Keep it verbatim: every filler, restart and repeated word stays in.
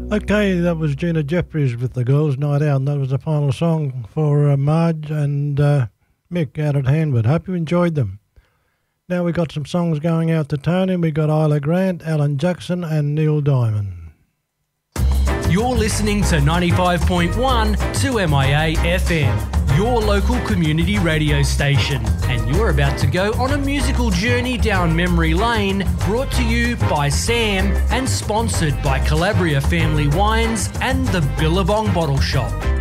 Okay, that was Gina Jeffries with the Girls' Night Out, and that was the final song for uh, Marge and uh, Mick out at Hanwood. Hope you enjoyed them. Now we got some songs going out to Tony. We got Isla Grant, Alan Jackson and Neil Diamond. You're listening to ninety-five point one two M I A F M, your local community radio station. And you're about to go on a musical journey down memory lane, brought to you by Sam and sponsored by Calabria Family Wines and the Billabong Bottle Shop.